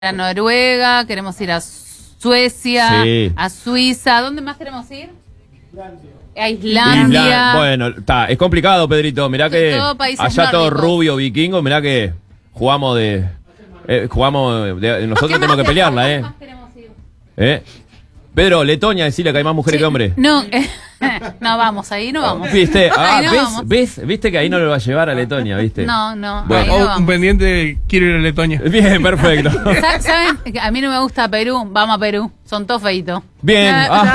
a Noruega, queremos ir a Suecia, sí, a Suiza. ¿Dónde más queremos ir? A Islandia. Bueno, es complicado, Pedrito. Mirá que allá todo rubio, vikingo. Mirá que jugamos de... nosotros tenemos que pelearla, ¿Dónde más queremos ir? Pedro, Letonia, decirle que hay más mujeres que hombres. No, no vamos, ahí no vamos. ¿Viste? Ahí no vamos. ¿Viste que ahí no lo va a llevar a Letonia, viste? No, bueno. ahí no vamos. Un pendiente, quiero ir a Letonia. Bien, perfecto. ¿Saben? A mí no me gusta Perú, vamos a Perú. Son todos feitos. Bien.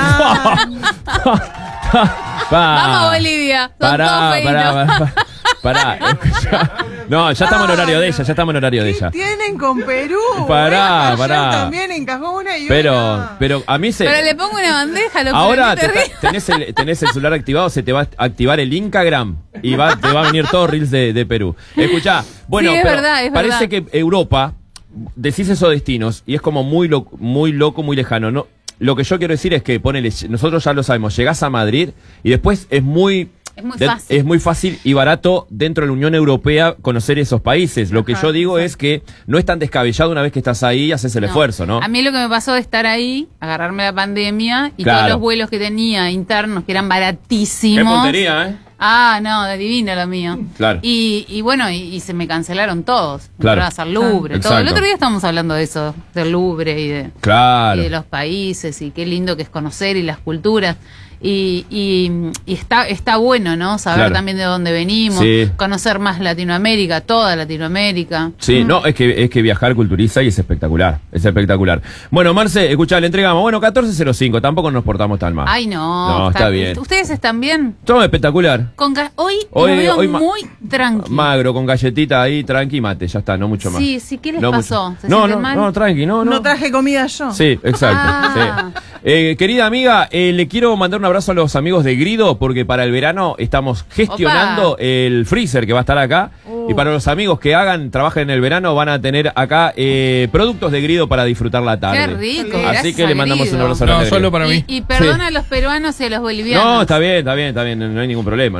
Vamos a Bolivia, son todos feitos. Pará. No, ya estamos en horario de ella, ¿Qué tienen con Perú? Pará. También encajó una y una. Pero a mí Pero le pongo una bandeja, lo ahora tenés el celular activado, se te va a activar el Instagram y te va a venir todo Reels de Perú. Escuchá, bueno, sí, es pero verdad, parece que Europa, decís esos destinos y es como muy loco, muy lejano. No, lo que yo quiero decir es que ponele, nosotros ya lo sabemos, llegás a Madrid y después es muy fácil y barato dentro de la Unión Europea conocer esos países. Lo que yo digo es que no es tan descabellado una vez que estás ahí y haces el esfuerzo, ¿no? A mí lo que me pasó de estar ahí, agarrarme la pandemia y todos los vuelos que tenía internos que eran baratísimos. Qué puntería, ¿eh? Ah, no, de divino lo mío. Claro. Y bueno, y se me cancelaron todos. Claro. Me al Louvre, todo. El otro día estábamos hablando de eso, del Louvre y de los países y qué lindo que es conocer y las culturas. Y está bueno, ¿no? Saber también de dónde venimos, conocer más Latinoamérica, toda Latinoamérica. Sí, no, es que viajar culturiza y es espectacular, Bueno, Marce, escuchá, le entregamos, 14:05, tampoco nos portamos tan mal. Ay, no, está bien. ¿Ustedes están bien? Todo espectacular. Hoy lo veo muy tranqui. Magro, con galletita ahí, tranqui, mate, ya está, no mucho más. Sí, ¿qué les pasó? No, tranqui, No traje comida yo. Sí, exacto. Sí. Querida amiga, le quiero mandar un abrazo a los amigos de Grido, porque para el verano estamos gestionando el freezer que va a estar acá. Y para los amigos que trabajen en el verano, van a tener acá productos de Grido para disfrutar la tarde. Qué rico. Así que le mandamos un abrazo a los solo para mí. Y perdona a los peruanos y a los bolivianos. No, está bien, no hay ningún problema,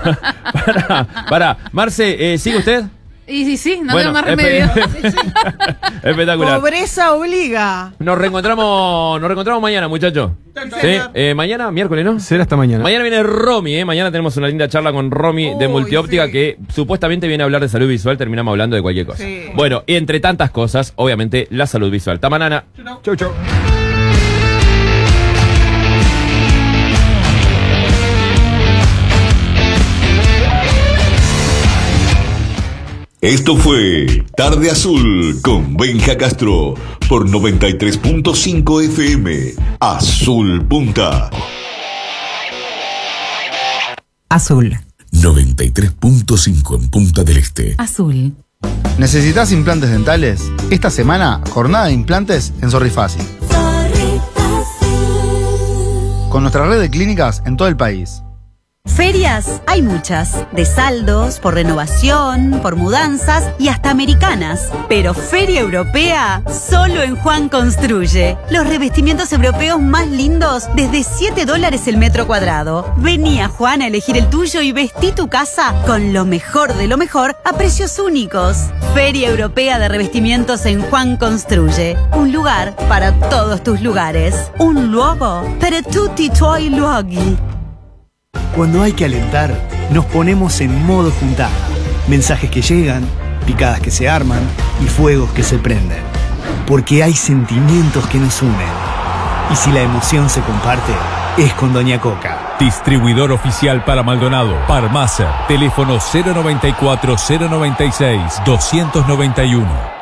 Pará. Marce, ¿sigue usted? Y sí, no tengo más remedio. Espectacular. Pobreza obliga. Nos reencontramos mañana, muchachos. ¿Sí? Mañana, miércoles, ¿no? Será hasta mañana. Mañana viene Romy, Mañana tenemos una linda charla con Romy de Multióptica que supuestamente viene a hablar de salud visual, terminamos hablando de cualquier cosa. Sí. Bueno, y entre tantas cosas, obviamente, la salud visual. Tamanana. Chau. Esto fue Tarde Azul con Benja Castro por 93.5 FM Azul Punta. Azul 93.5 en Punta del Este. Azul. ¿Necesitas implantes dentales? Esta semana, jornada de implantes en Sorrifácil. Con nuestra red de clínicas en todo el país. Ferias hay muchas, de saldos, por renovación, por mudanzas y hasta americanas. Pero Feria Europea, solo en Juan Construye. Los revestimientos europeos más lindos desde $7 el metro cuadrado. Vení a Juan a elegir el tuyo y vestí tu casa con lo mejor de lo mejor a precios únicos. Feria Europea de Revestimientos en Juan Construye. Un lugar para todos tus lugares. Un luogo per tutti i tuoi luoghi. Cuando hay que alentar, nos ponemos en modo juntada. Mensajes que llegan, picadas que se arman y fuegos que se prenden. Porque hay sentimientos que nos unen. Y si la emoción se comparte, es con Doña Coca. Distribuidor oficial para Maldonado, Parmacer, teléfono 094-096-291.